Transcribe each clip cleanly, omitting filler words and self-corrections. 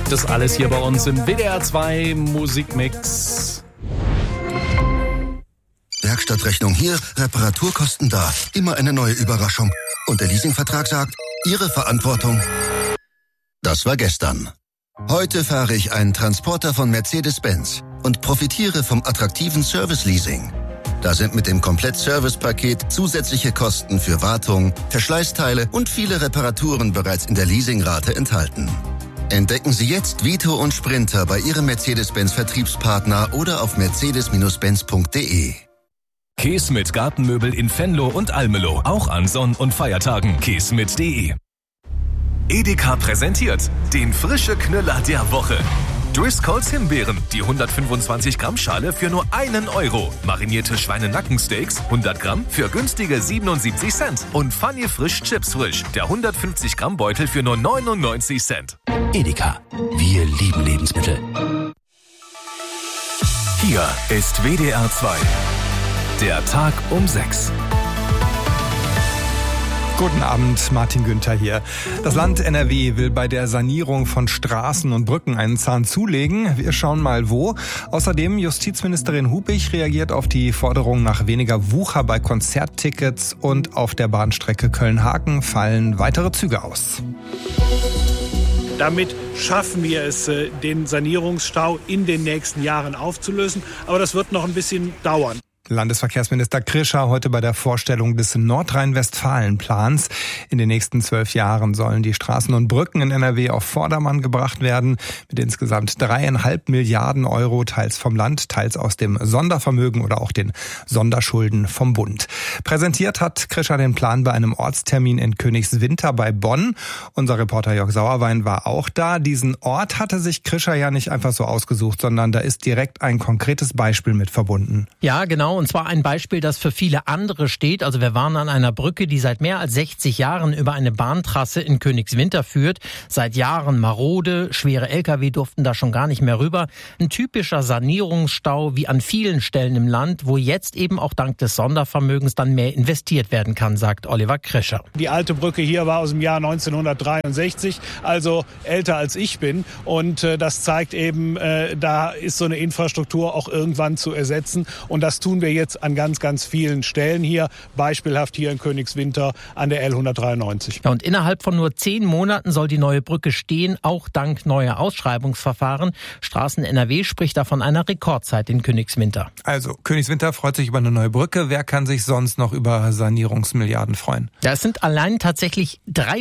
Das alles hier bei uns im WDR 2 Musikmix. Werkstattrechnung hier, Reparaturkosten da. Immer eine neue Überraschung. Und der Leasingvertrag sagt, Ihre Verantwortung. Das war gestern. Heute fahre ich einen Transporter von Mercedes-Benz und profitiere vom attraktiven Service-Leasing. Da sind mit dem Komplett-Service-Paket zusätzliche Kosten für Wartung, Verschleißteile und viele Reparaturen bereits in der Leasingrate enthalten. Entdecken Sie jetzt Vito und Sprinter bei Ihrem Mercedes-Benz-Vertriebspartner oder auf mercedes-benz.de. Käse mit Gartenmöbel in Venlo und Almelo, auch an Sonn- und Feiertagen. käsmit.de. Edeka präsentiert den frische Knüller der Woche. Driscolls Himbeeren, die 125 Gramm Schale für nur €1. Marinierte Schweinenackensteaks, 100 Gramm für günstige 77 Cent. Und Funny Frisch Chips Frisch, der 150 Gramm Beutel für nur 99 Cent. Edeka, wir lieben Lebensmittel. Hier ist WDR 2. Der Tag um 6. Guten Abend, Martin Günther hier. Das Land NRW will bei der Sanierung von Straßen und Brücken einen Zahn zulegen. Wir schauen mal wo. Außerdem Justizministerin Hubig reagiert auf die Forderung nach weniger Wucher bei Konzerttickets und auf der Bahnstrecke Köln-Haken fallen weitere Züge aus. Damit schaffen wir es, den Sanierungsstau in den nächsten Jahren aufzulösen. Aber das wird noch ein bisschen dauern. Landesverkehrsminister Krischer heute bei der Vorstellung des Nordrhein-Westfalen-Plans. In den nächsten 12 Jahren sollen die Straßen und Brücken in NRW auf Vordermann gebracht werden. Mit insgesamt 3,5 Milliarden Euro, teils vom Land, teils aus dem Sondervermögen oder auch den Sonderschulden vom Bund. Präsentiert hat Krischer den Plan bei einem Ortstermin in Königswinter bei Bonn. Unser Reporter Jörg Sauerwein war auch da. Diesen Ort hatte sich Krischer ja nicht einfach so ausgesucht, sondern da ist direkt ein konkretes Beispiel mit verbunden. Ja, genau. Und zwar ein Beispiel, das für viele andere steht. Also wir waren an einer Brücke, die seit mehr als 60 Jahren über eine Bahntrasse in Königswinter führt. Seit Jahren marode, schwere Lkw durften da schon gar nicht mehr rüber. Ein typischer Sanierungsstau wie an vielen Stellen im Land, wo jetzt eben auch dank des Sondervermögens dann mehr investiert werden kann, sagt Oliver Krischer. Die alte Brücke hier war aus dem Jahr 1963, also älter als ich bin. Und das zeigt eben, da ist so eine Infrastruktur auch irgendwann zu ersetzen. Und das tun wir jetzt an ganz, ganz vielen Stellen hier. Beispielhaft hier in Königswinter an der L193. Ja, und innerhalb von nur 10 Monaten soll die neue Brücke stehen, auch dank neuer Ausschreibungsverfahren. Straßen NRW spricht da von einer Rekordzeit in Königswinter. Also, Königswinter freut sich über eine neue Brücke. Wer kann sich sonst noch über Sanierungsmilliarden freuen? Ja, es sind allein tatsächlich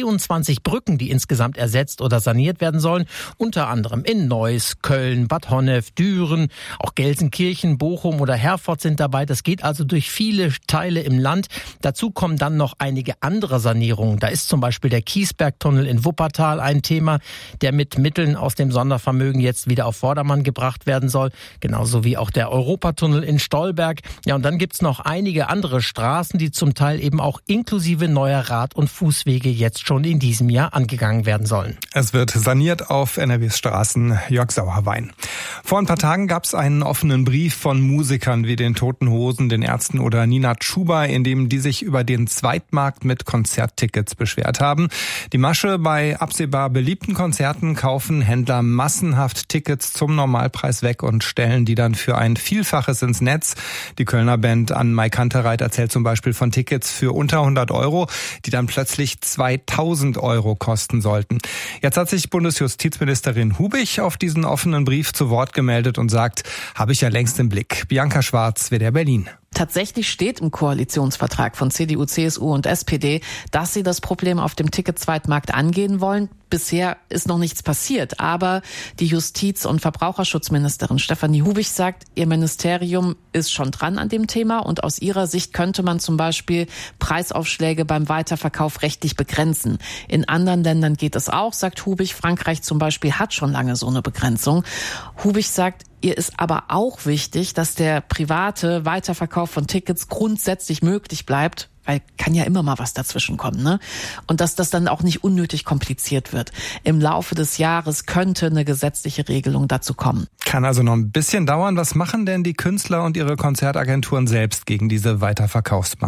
23 Brücken, die insgesamt ersetzt oder saniert werden sollen. Unter anderem in Neuss, Köln, Bad Honnef, Düren, auch Gelsenkirchen, Bochum oder Herford sind dabei. Das geht also durch viele Teile im Land. Dazu kommen dann noch einige andere Sanierungen. Da ist zum Beispiel der Kiesbergtunnel in Wuppertal ein Thema, der mit Mitteln aus dem Sondervermögen jetzt wieder auf Vordermann gebracht werden soll. Genauso wie auch der Europatunnel in Stolberg. Ja, und dann gibt's noch einige andere Straßen, die zum Teil eben auch inklusive neuer Rad- und Fußwege jetzt schon in diesem Jahr angegangen werden sollen. Es wird saniert auf NRWs Straßen. Jörg Sauerwein. Vor ein paar Tagen gab's einen offenen Brief von Musikern wie den Toten Hosen, den Ärzten oder Nina Chuba, in dem die sich über den Zweitmarkt mit Konzerttickets beschwert haben. Die Masche: bei absehbar beliebten Konzerten kaufen Händler massenhaft Tickets zum Normalpreis weg und stellen die dann für ein Vielfaches ins Netz. Die Kölner Band An Mai Kantereit erzählt zum Beispiel von Tickets für unter 100 Euro, die dann plötzlich 2000 Euro kosten sollten. Jetzt hat sich Bundesjustizministerin Hubig auf diesen offenen Brief zu Wort gemeldet und sagt, habe ich ja längst im Blick. Bianca Schwarz, WDR Berlin. Tatsächlich steht im Koalitionsvertrag von CDU, CSU und SPD, dass sie das Problem auf dem Ticket-Zweitmarkt angehen wollen. Bisher ist noch nichts passiert, aber die Justiz- und Verbraucherschutzministerin Stefanie Hubig sagt, ihr Ministerium ist schon dran an dem Thema und aus ihrer Sicht könnte man zum Beispiel Preisaufschläge beim Weiterverkauf rechtlich begrenzen. In anderen Ländern geht es auch, sagt Hubig. Frankreich zum Beispiel hat schon lange so eine Begrenzung. Hubig sagt, ihr ist aber auch wichtig, dass der private Weiterverkauf von Tickets grundsätzlich möglich bleibt, weil kann ja immer mal was dazwischen kommen, ne? Und dass das dann auch nicht unnötig kompliziert wird. Im Laufe des Jahres könnte eine gesetzliche Regelung dazu kommen. Kann also noch ein bisschen dauern. Was machen denn die Künstler und ihre Konzertagenturen selbst gegen diese Weiterverkaufsmasche?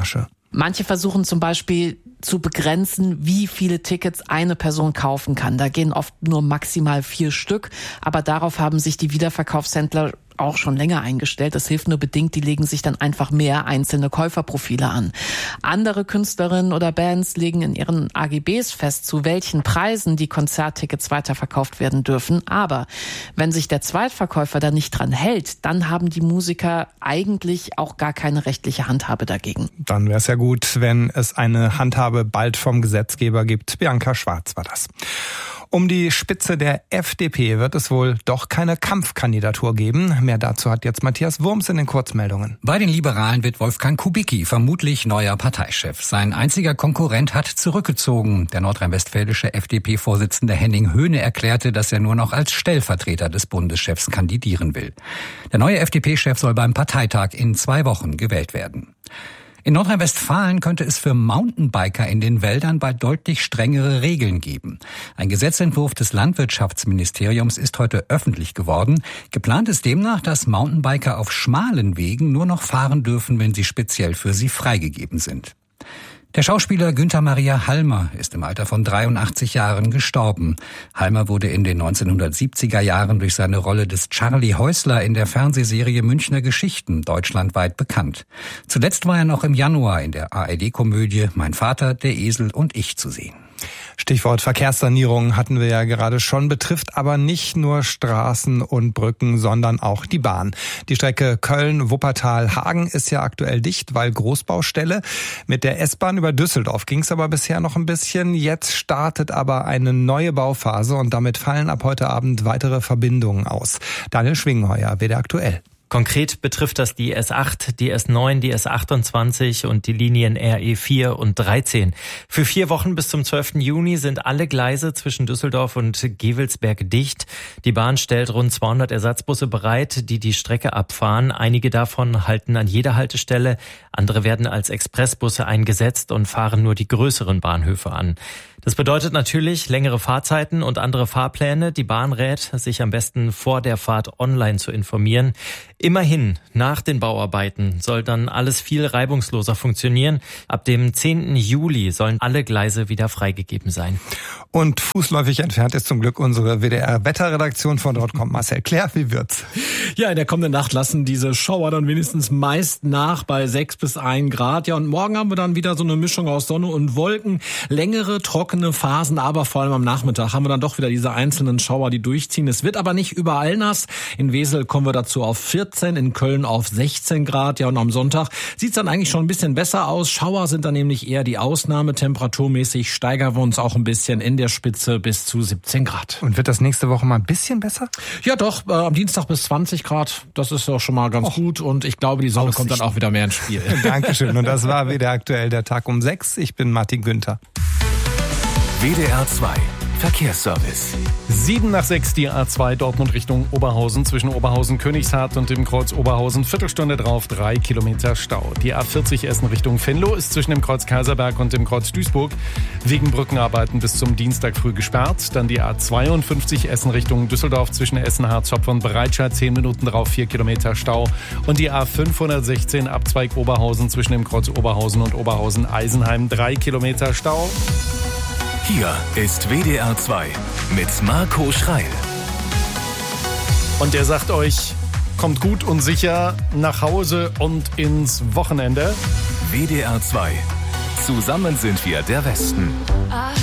Manche versuchen zum Beispiel zu begrenzen, wie viele Tickets eine Person kaufen kann. Da gehen oft nur maximal 4 Stück, aber darauf haben sich die Wiederverkaufshändler auch schon länger eingestellt. Das hilft nur bedingt, die legen sich dann einfach mehr einzelne Käuferprofile an. Andere Künstlerinnen oder Bands legen in ihren AGBs fest, zu welchen Preisen die Konzerttickets weiterverkauft werden dürfen. Aber wenn sich der Zweitverkäufer da nicht dran hält, dann haben die Musiker eigentlich auch gar keine rechtliche Handhabe dagegen. Dann wäre es ja gut, wenn es eine Handhabe bald vom Gesetzgeber gibt. Bianca Schwarz war das. Um die Spitze der FDP wird es wohl doch keine Kampfkandidatur geben. Mehr dazu hat jetzt Matthias Wurms in den Kurzmeldungen. Bei den Liberalen wird Wolfgang Kubicki vermutlich neuer Parteichef. Sein einziger Konkurrent hat zurückgezogen. Der nordrhein-westfälische FDP-Vorsitzende Henning Höhne erklärte, dass er nur noch als Stellvertreter des Bundeschefs kandidieren will. Der neue FDP-Chef soll beim Parteitag in 2 Wochen gewählt werden. In Nordrhein-Westfalen könnte es für Mountainbiker in den Wäldern bald deutlich strengere Regeln geben. Ein Gesetzentwurf des Landwirtschaftsministeriums ist heute öffentlich geworden. Geplant ist demnach, dass Mountainbiker auf schmalen Wegen nur noch fahren dürfen, wenn sie speziell für sie freigegeben sind. Der Schauspieler Günther Maria Halmer ist im Alter von 83 Jahren gestorben. Halmer wurde in den 1970er Jahren durch seine Rolle des Charlie Häusler in der Fernsehserie Münchner Geschichten deutschlandweit bekannt. Zuletzt war er noch im Januar in der ARD-Komödie Mein Vater, der Esel und ich zu sehen. Stichwort Verkehrssanierung hatten wir ja gerade schon, betrifft aber nicht nur Straßen und Brücken, sondern auch die Bahn. Die Strecke Köln-Wuppertal-Hagen ist ja aktuell dicht, weil Großbaustelle. Mit der S-Bahn über Düsseldorf ging es aber bisher noch ein bisschen. Jetzt startet aber eine neue Bauphase und damit fallen ab heute Abend weitere Verbindungen aus. Daniel Schwingheuer, WDR aktuell. Konkret betrifft das die S8, die S9, die S28 und die Linien RE4 und 13. Für 4 Wochen bis zum 12. Juni sind alle Gleise zwischen Düsseldorf und Gevelsberg dicht. Die Bahn stellt rund 200 Ersatzbusse bereit, die die Strecke abfahren. Einige davon halten an jeder Haltestelle, andere werden als Expressbusse eingesetzt und fahren nur die größeren Bahnhöfe an. Das bedeutet natürlich längere Fahrzeiten und andere Fahrpläne. Die Bahn rät, sich am besten vor der Fahrt online zu informieren. Immerhin, nach den Bauarbeiten soll dann alles viel reibungsloser funktionieren. Ab dem 10. Juli sollen alle Gleise wieder freigegeben sein. Und fußläufig entfernt ist zum Glück unsere WDR-Wetterredaktion. Von dort kommt Marcel Claire. Wie wird's? Ja, in der kommenden Nacht lassen diese Schauer dann wenigstens meist nach bei 6 bis 1 Grad. Ja, und morgen haben wir dann wieder so eine Mischung aus Sonne und Wolken. Längere, trockene Phasen, aber vor allem am Nachmittag haben wir dann doch wieder diese einzelnen Schauer, die durchziehen. Es wird aber nicht überall nass. In Wesel kommen wir dazu auf 14, in Köln auf 16 Grad. Ja, und am Sonntag sieht's dann eigentlich schon ein bisschen besser aus. Schauer sind dann nämlich eher die Ausnahme. Temperaturmäßig steigern wir uns auch ein bisschen in der Spitze bis zu 17 Grad. Und wird das nächste Woche mal ein bisschen besser? Ja, doch. Am Dienstag bis 20 Grad. Das ist doch schon mal ganz gut. Und ich glaube, die Sonne kommt dann auch wieder mehr ins Spiel. Dankeschön. Und das war wieder aktuell der Tag um 6. Ich bin Martin Günther. WDR 2 Verkehrsservice. 7 nach 6 die A2 Dortmund Richtung Oberhausen. Zwischen Oberhausen-Königshardt und dem Kreuz Oberhausen. Viertelstunde drauf, 3 Kilometer Stau. Die A40 Essen Richtung Venlo ist zwischen dem Kreuz Kaiserberg und dem Kreuz Duisburg wegen Brückenarbeiten bis zum Dienstag früh gesperrt. Dann die A52 Essen Richtung Düsseldorf zwischen Essen-Harzopf und Breitscheid. 10 Minuten drauf, 4 Kilometer Stau. Und die A516 Abzweig Oberhausen zwischen dem Kreuz Oberhausen und Oberhausen-Eisenheim. 3 Kilometer Stau. Hier ist WDR 2 mit Marco Schreil. Und er sagt euch, kommt gut und sicher nach Hause und ins Wochenende. WDR 2. Zusammen sind wir der Westen.